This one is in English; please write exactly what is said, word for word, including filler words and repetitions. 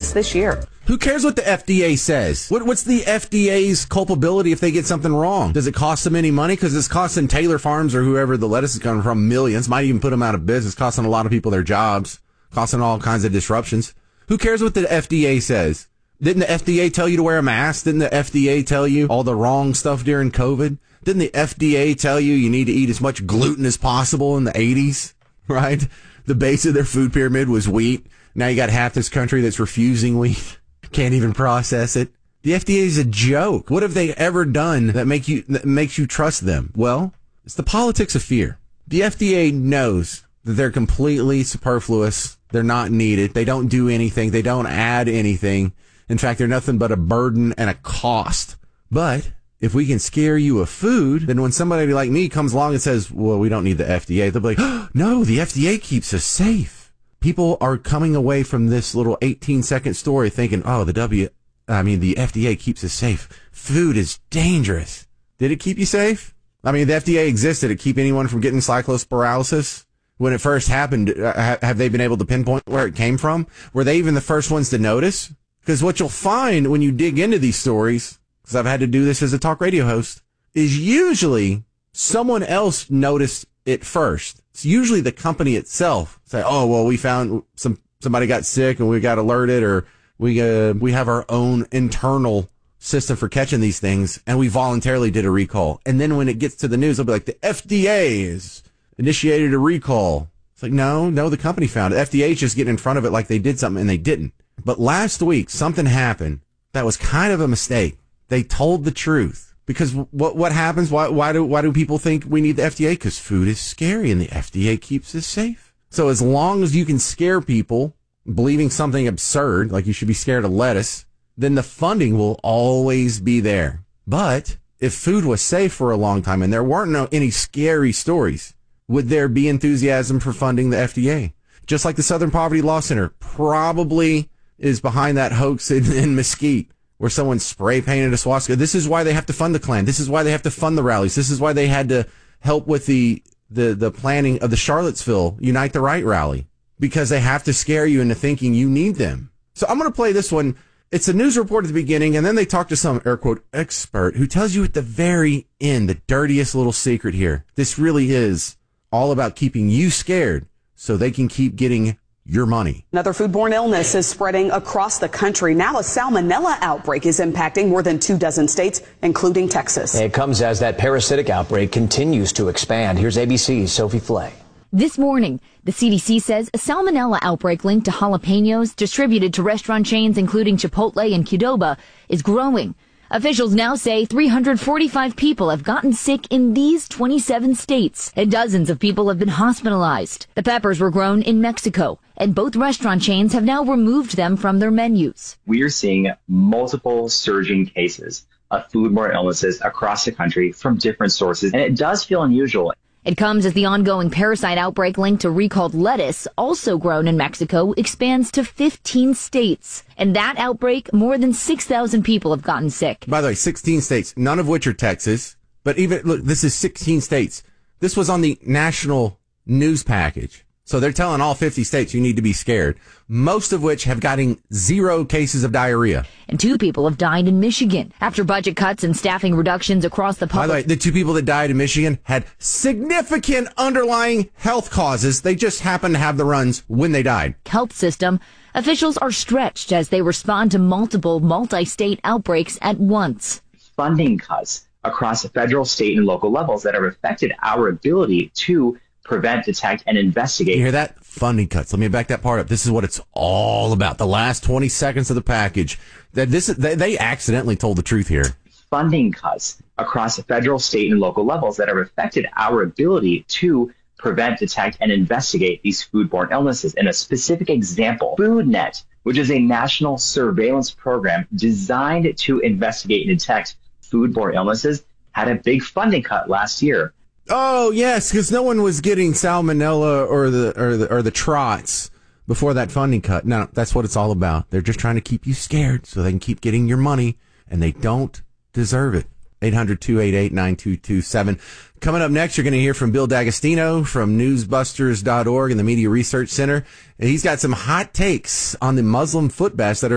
months this year. Who cares what the F D A says? What, what's the F D A's culpability if they get something wrong? Does it cost them any money? Because it's costing Taylor Farms or whoever the lettuce is coming from millions. Might even put them out of business, costing a lot of people their jobs, costing all kinds of disruptions. Who cares what the F D A says? Didn't the F D A tell you to wear a mask? Didn't the F D A tell you all the wrong stuff during COVID? Didn't the F D A tell you you need to eat as much gluten as possible in the eighties? Right? The base of their food pyramid was wheat. Now you got half this country that's refusing wheat. Can't even process it. The F D A is a joke. What have they ever done that make you that makes you trust them? Well, it's the politics of fear. The F D A knows that they're completely superfluous. They're not needed. They don't do anything. They don't add anything. In fact, they're nothing but a burden and a cost. But if we can scare you of food, then when somebody like me comes along and says, well, we don't need the F D A, they'll be like, oh, no, the F D A keeps us safe. People are coming away from this little eighteen second story thinking, oh, the W, I mean, the F D A keeps us safe. Food is dangerous. Did it keep you safe? I mean, the F D A exists. Did it keep anyone from getting cyclospiralysis? When it first happened, uh, have they been able to pinpoint where it came from? Were they even the first ones to notice? Because what you'll find when you dig into these stories, because I've had to do this as a talk radio host, is usually someone else noticed it first. It's usually the company itself say, oh, well, we found some, somebody got sick and we got alerted, or we, uh, we have our own internal system for catching these things and we voluntarily did a recall. And then when it gets to the news, they'll be like, the F D A has initiated a recall. It's like, no, no, the company found it. F D A is just getting in front of it like they did something and they didn't. But last week, something happened that was kind of a mistake. They told the truth. Because what what happens? Why why do why do people think we need the F D A? Because food is scary and the F D A keeps us safe. So as long as you can scare people believing something absurd, like you should be scared of lettuce, then the funding will always be there. But if food was safe for a long time and there weren't no any scary stories, would there be enthusiasm for funding the F D A? Just like the Southern Poverty Law Center probably is behind that hoax in, in Mesquite, where someone spray painted a swastika. This is why they have to fund the Klan. This is why they have to fund the rallies. This is why they had to help with the, the, the planning of the Charlottesville Unite the Right rally, because they have to scare you into thinking you need them. So I'm going to play this one. It's a news report at the beginning, and then they talk to some air quote expert who tells you at the very end, the dirtiest little secret here. This really is all about keeping you scared so they can keep getting your money. Another foodborne illness is spreading across the country. Now a salmonella outbreak is impacting more than two dozen states, including Texas. It comes as that parasitic outbreak continues to expand. Here's A B C's Sophie Flay. This morning, the C D C says a salmonella outbreak linked to jalapenos distributed to restaurant chains including Chipotle and Qdoba is growing. Officials now say three hundred forty-five people have gotten sick in these twenty-seven states, and dozens of people have been hospitalized. The peppers were grown in Mexico, and both restaurant chains have now removed them from their menus. We are seeing multiple surging cases of foodborne illnesses across the country from different sources, and it does feel unusual. It comes as the ongoing parasite outbreak linked to recalled lettuce, also grown in Mexico, expands to fifteen states. And that outbreak, more than six thousand people have gotten sick. By the way, sixteen states, none of which are Texas. But even, look, this is sixteen states. This was on the national news package. So they're telling all fifty states you need to be scared, most of which have gotten zero cases of diarrhea. And two people have died in Michigan after budget cuts and staffing reductions across the public. By the way, the two people that died in Michigan had significant underlying health causes. They just happened to have the runs when they died. Health system. Officials are stretched as they respond to multiple multi-state outbreaks at once. Funding cuts across the federal, state, and local levels that have affected our ability to prevent, detect, and investigate. You hear that? Funding cuts. Let me back that part up. This is what it's all about. The last twenty seconds of the package. That this they, they accidentally told the truth here. Funding cuts across the federal, state, and local levels that have affected our ability to prevent, detect, and investigate these foodborne illnesses. In a specific example, FoodNet, which is a national surveillance program designed to investigate and detect foodborne illnesses, had a big funding cut last year. Oh, yes, because no one was getting salmonella or the or the or the trots before that funding cut. No, that's what it's all about. They're just trying to keep you scared so they can keep getting your money, and they don't deserve it. eight hundred, two eight eight, nine two two seven. Coming up next, you're going to hear from Bill D'Agostino from newsbusters dot org and the Media Research Center. And he's got some hot takes on the Muslim foot baths that are